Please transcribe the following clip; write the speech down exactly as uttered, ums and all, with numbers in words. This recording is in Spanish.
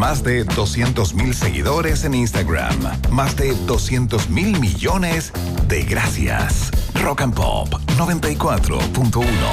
más de doscientos mil seguidores en Instagram. Más de doscientos mil millones de gracias. Rock and Pop noventa y cuatro punto uno.